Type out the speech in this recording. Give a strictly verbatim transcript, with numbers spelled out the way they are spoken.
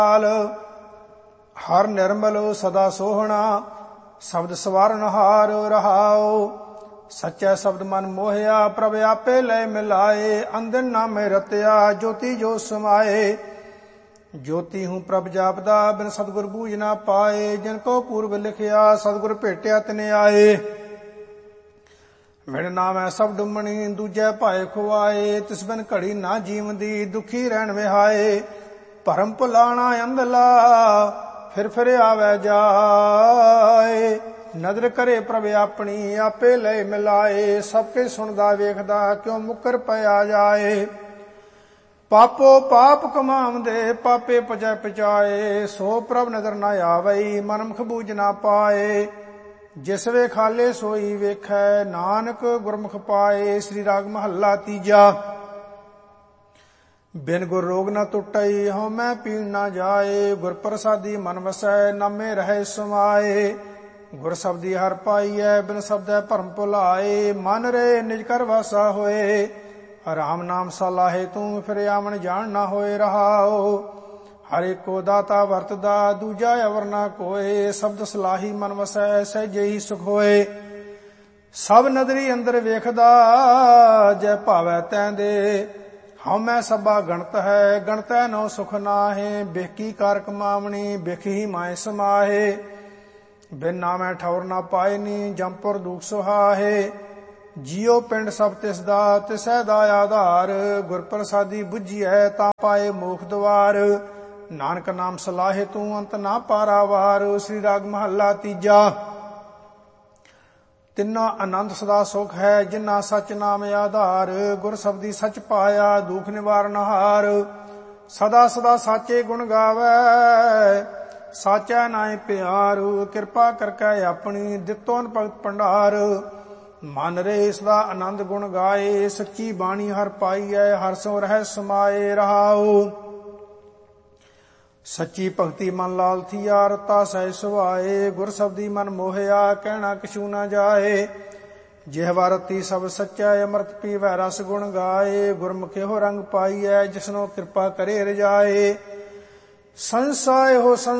ਹਰ ਨਿਰਮਲ ਸਦਾ ਸੋਹਣਾ ਸ਼ਬਦ ਸਵਾਰਨ ਹਾਰ ਰਹਾਉ। ਸੱਚਾ ਸ਼ਬਦ ਮਨ ਮੋਹਿਆ ਪ੍ਰਭ ਆਪੇ ਲੈ ਮਿਲਾਏ। ਅੰਦਰ ਨਾਮੇ ਰਤਿਆ ਜੋਤੀ ਜੋ ਸਮਾਏ। ਜੋਤੀ ਹੂੰ ਪ੍ਰਭ ਜਾਪਦਾ ਬਿਨ ਸਤਿਗੁਰ ਬੂਝ ਨਾ ਪਾਏ। ਜਿਨ ਕੋ ਪੂਰਬ ਲਿਖਿਆ ਸਤਿਗੁਰ ਭੇਟਿਆ ਤਿਨ ਆਏ। ਮਿਣ ਨਾਮੈ ਸਭ ਡੁੰਮਣੀ ਦੂਜੈ ਭਾਏ ਖੁਆਏ। ਤਿਸ ਬਿਨ ਘੜੀ ਨਾ ਜੀਵਦੀ ਦੁਖੀ ਰਹਿਣ ਵਿਹਾਏ। ਭਰਮ ਭੁਲਾਣਾ ਅੰਧਲਾ ਫਿਰ ਫਿਰ ਆਵੈ ਜਾਏ। ਨਦਰ ਕਰੇ ਪ੍ਰਭ ਆਪਣੀ ਆਪੇ ਲੈ ਮਿਲਾਏ। ਸਭ ਕੇ ਸੁਣਦਾ ਵੇਖਦਾ ਕਿਉਂ ਮੁਕਰ ਪਿਆ ਜਾਏ। ਪਾਪੋ ਪਾਪ ਕਮਾਵਦੇ ਪਾਪੇ ਪਜੈ ਪਚਾਏ। ਸੋ ਪ੍ਰਭ ਨਦਰ ਨਾ ਆਵਈ ਮਨ ਮੁਖ ਬੂਝ ਨਾ ਪਾਏ। ਜਿਸ ਵੇ ਖਾਲੇ ਸੋਈ ਵੇਖੈ ਨਾਨਕ ਗੁਰਮੁਖ ਪਾਏ। ਸ੍ਰੀ ਰਾਗ ਮਹੱਲਾ ਤੀਜਾ। ਬਿਨ ਗੁਰ ਰੋਗ ਨਾ ਟੁੱਟਈ ਹਉ ਮੈਂ ਪੀਣ ਨਾ ਜਾਏ। ਗੁਰ ਪ੍ਰਸਾਦੀ ਮਨ ਵਸੈ ਨਾਮੇ ਰਹਿ ਸਮਾਏ। ਗੁਰ ਸ਼ਬਦੀ ਹਰ ਪਾਈਐ ਬਿਨ ਸ਼ਬਦੈ ਭਰਮ ਭੁਲਾਏ। ਮਨ ਰੇ ਨਿਜ ਕਰ ਵਾਸਾ ਹੋਏ ਰਾਮ ਨਾਮ ਸਲਾਹੇ ਤੂੰ ਫਿਰ ਆਵਣ ਜਾਣ ਨਾ ਹੋਏ ਰਹਾਓ। ਹਰ ਏਕੋ ਦਾਤਾ ਵਰਤਦਾ ਦੂਜਾ ਅਵਰ ਨਾ ਕੋਏ। ਸ਼ਬਦ ਸਲਾਹੀ ਮਨ ਵਸੈ ਸਹਿਜੇ ਹੀ ਸੁਖ ਹੋਏ। ਸਭ ਨਦਰੀ ਅੰਦਰ ਵੇਖਦਾ ਜੈ ਭਾਵੈ ਤੈਂ ਦੇ। ਹਉ ਮੈਂ ਸਭਾ ਗਣਤ ਹੈ ਗਣਤੈ ਨੋ ਸੁਖ ਨਾਹੇ। ਬਿਖ ਕਾਰ ਕਮਾਵਣੀ ਬਿਖ ਹੀ ਮਾਏ ਸਮਾਹੇ। ਬਿਨ ਨਾਮੈ ਠੌਰ ਨਾ ਪਾਏ ਨੀ ਜੰਪੁਰ ਦੁਖ ਸੁਹਾਹੇ। ਜੀਉ ਪਿੰਡ ਸਭ ਤਿਸ ਦਾ ਤਿਸੈ ਦਾ ਆਧਾਰ। ਗੁਰ ਪ੍ਰਸਾਦੀ ਬੁੱਝੀਐ ਤਾਂ ਪਾਏ ਮੋਖ ਦੁਆਰ। ਨਾਨਕ ਨਾਮ ਸਲਾਹੇ ਤੂੰ ਅੰਤ ਨਾ ਪਾਰਾਵਾਰ। ਸ੍ਰੀ ਰਾਗ ਮਹੱਲਾ ਤੀਜਾ। ਤਿੰਨਾ ਆਨੰਦ ਸਦਾ ਸੁਖ ਹੈ ਜਿਨਾ ਸਚ ਨਾਮ ਆਧਾਰ। ਗੁਰ ਸ਼ਬਦੀ ਸਚ ਪਾਇਆ ਦੁਖ ਨਿਵਾਰਨ ਹਾਰ। ਸਦਾ ਸਦਾ ਸਾਚੇ ਗੁਣ ਗਾਵੈ ਸਾਚੈ ਨਾਏ ਪਿਆਰ। ਕਿਰਪਾ ਕਰਕੇ ਆਪਣੀ ਦਿੱਤੋ ਅਨ ਭਗਤ ਭੰਡਾਰ। ਮਨ ਰੇ ਇਸ ਦਾ ਆਨੰਦ ਗੁਣ ਗਾਏ। ਸੱਚੀ ਬਾਣੀ ਹਰ ਪਾਈਐ ਹਰ ਸੋ ਰਹਿ ਸਮਾਏ ਰਹਾਉ। ਸੱਚੀ ਭਗਤੀ ਮਨ ਲਾਲ ਥੀਆ ਰਤਾ ਸਹਿ ਸੁਭਾਏ। ਗੁਰ ਸ਼ਬਦੀ ਮਨ ਮੋਹਿਆ ਕਹਿਣਾ ਕਛੂ ਨਾ ਜਾਏ। ਜਿਹਵਾ ਰਤੀ ਸਭ ਸੱਚਾ ਅੰਮ੍ਰਿਤ ਪੀਵੈ ਰਸ ਗੁਣ ਗਾਏ। ਗੁਰਮੁਖਿ ਹੋ ਰੰਗ ਪਾਈਐ ਜਿਸਨੋ ਕਿਰਪਾ ਕਰੇ ਰਜਾਏ। ਸੰਸਾਇ ਹੋ